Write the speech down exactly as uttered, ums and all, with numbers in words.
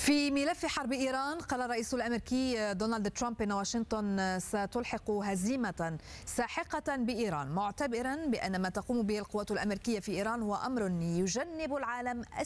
في ملف حرب إيران، قال الرئيس الأمريكي دونالد ترامب إن واشنطن ستلحق هزيمة ساحقة بإيران، معتبرا بأن ما تقوم به القوات الأمريكية في إيران هو أمر يجنب العالم